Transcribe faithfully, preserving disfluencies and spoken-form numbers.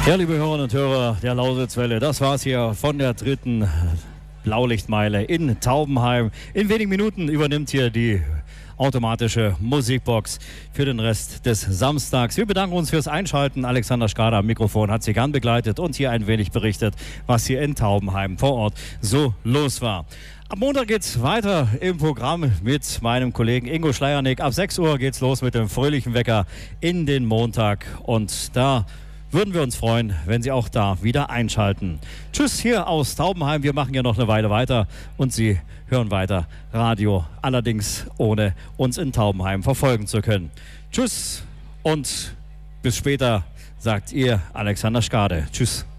Ja, liebe Hörerinnen und Hörer der Lausitzwelle, das war's hier von der dritten Blaulichtmeile in Taubenheim. In wenigen Minuten übernimmt hier die automatische Musikbox für den Rest des Samstags. Wir bedanken uns fürs Einschalten. Alexander Schkader am Mikrofon hat Sie gern begleitet und hier ein wenig berichtet, was hier in Taubenheim vor Ort so los war. Am Montag geht's weiter im Programm mit meinem Kollegen Ingo Schleiernick. Ab sechs Uhr geht's los mit dem fröhlichen Wecker in den Montag und da würden wir uns freuen, wenn Sie auch da wieder einschalten. Tschüss hier aus Taubenheim. Wir machen ja noch eine Weile weiter und Sie hören weiter Radio, allerdings ohne uns in Taubenheim verfolgen zu können. Tschüss und bis später, sagt Ihr Alexander Schkade. Tschüss.